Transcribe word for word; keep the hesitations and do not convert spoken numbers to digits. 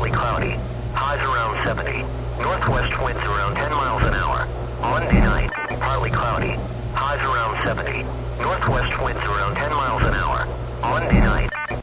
partly cloudy. Highs around seventy. Northwest winds around ten miles an hour. Monday night, partly cloudy. Highs around seventy. Northwest winds around ten miles an hour. Monday night.